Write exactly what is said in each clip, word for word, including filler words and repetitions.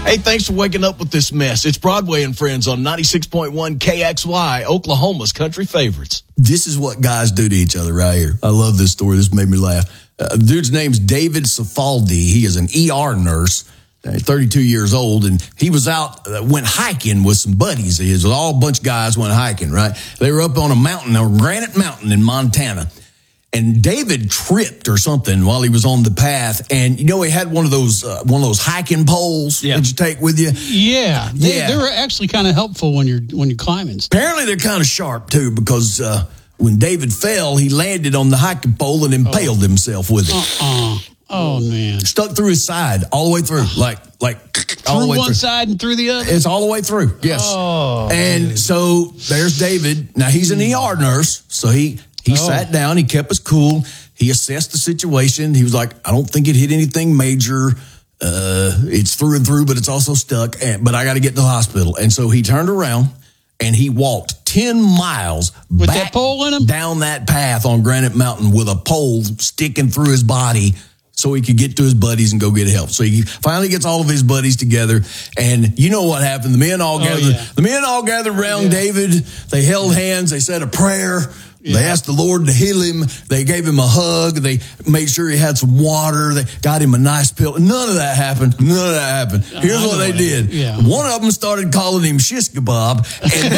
Hey, thanks for waking up with this mess. It's Broadway and Friends on ninety-six point one K X Y, Oklahoma's country favorites. This is what guys do to each other right here. I love this story. This made me laugh. Uh, dude's name's David Cifaldi. He is an E R nurse, uh, thirty-two years old, and he was out, uh, went hiking with some buddies. He was all a bunch of guys went hiking, right? They were up on a mountain, on Granite Mountain in Montana. And David tripped or something while he was on the path. And, you know, he had one of those uh, one of those hiking poles yeah. that you take with you. Yeah. They, yeah. They're actually kind of helpful when you're when you're climbing. Apparently they're kind of sharp, too, because uh, when David fell, he landed on the hiking pole and impaled oh. himself with it. Uh-uh. Oh, man. Stuck through his side all the way through. Like, like all through the way one through. side and through the other? It's all the way through, yes. Oh, and man. So there's David. Now, he's an E R nurse, so he, he oh. sat down. He kept us cool. He assessed the situation. He was like, I don't think it hit anything major. Uh, it's through and through, but it's also stuck. And, but I got to get to the hospital. And so he turned around and he walked ten miles with back that pole in him? Down that path on Granite Mountain with a pole sticking through his body so he could get to his buddies and go get help. So he finally gets all of his buddies together. And you know what happened. The men all oh, gathered, yeah. the men all gathered around yeah. David. They held hands. They said a prayer. Yeah. They asked the Lord to heal him. They gave him a hug. They made sure he had some water. They got him a nice pill. None of that happened. None of that happened. Here's what they did. Yeah. One of them started calling him Shish Kebab. And,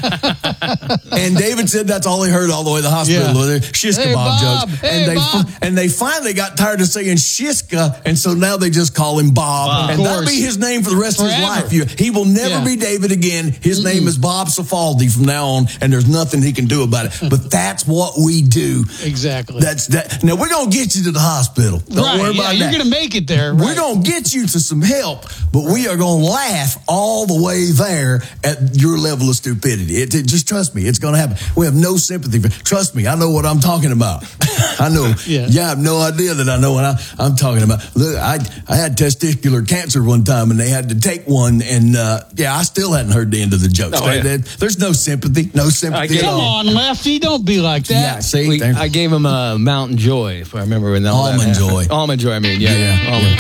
that, and David said that's all he heard all the way to the hospital. Yeah. Shish hey, Kebab Bob. jokes. Hey, and, they, Bob. and they finally got tired of saying Shishka, and so now they just call him Bob. Bob. And that'll be his name for the rest Forever. of his life. You, he will never yeah. be David again. His Mm-mm. name is Bob Cifaldi from now on, and there's nothing he can do about it. But that's what we do. Exactly. That's that. Now we're gonna get you to the hospital. Don't right, worry yeah, about you're that. You're gonna make it there. We're right. gonna get you to some help, but we are gonna laugh all the way there at your level of stupidity. It, it, just trust me, it's gonna happen. We have no sympathy for. Trust me, I know what I'm talking about. I know. Yeah. You have no idea that I know what I, I'm talking about. Look, I I had testicular cancer one time, and they had to take one, and uh, yeah, I still hadn't heard the end of the jokes. Oh, yeah. There- There's no sympathy, no sympathy. I at Come all. on, Lefty, don't be like that. Yeah, see, We, there- I gave him a Mountain Joy, if I remember when that Almond that happened. Joy. Almond Joy, I mean, yeah. Yeah, Almond.